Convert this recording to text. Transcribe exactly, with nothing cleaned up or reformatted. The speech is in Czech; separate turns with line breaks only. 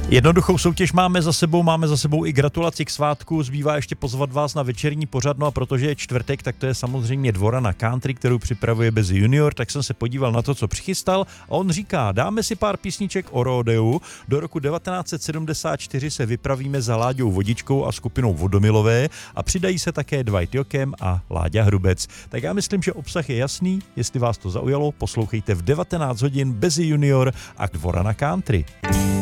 Jednoduchou soutěž máme za sebou, máme za sebou i gratulaci k svátku, zbývá ještě pozvat vás na večerní pořad, no a protože je čtvrtek, tak to je samozřejmě Dvora na country, kterou připravuje Bezzy Junior, tak jsem se podíval na to, co přichystal a on říká, dáme si pár písniček o rodeu, do roku devatenáct set sedmdesát čtyři se vypravíme za Láďou Vodičkou a skupinou Vodomilové a přidají se také Dwight Jokem a Láďa Hrubec. Tak já myslím, že obsah je jasný, jestli vás to zaujalo, poslouchejte v devatenáct hodin Bezzy Junior a Dvora na country.